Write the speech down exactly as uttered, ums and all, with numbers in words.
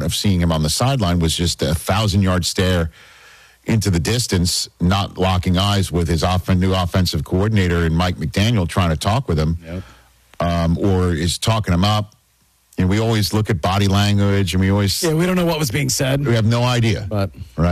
shot of seeing him on the sideline was just a thousand-yard stare into the distance, not locking eyes with his off- new offensive coordinator and Mike McDaniel trying to talk with him, Yep. um, or is talking him up. And we always look at body language, and we always Yeah, we don't know what was being said. we have no idea, But right?